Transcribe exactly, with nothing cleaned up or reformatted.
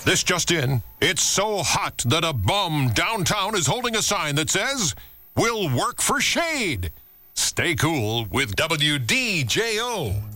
This just in, it's so hot that a bum downtown is holding a sign that says, "We'll work for shade." Stay cool with W D J O.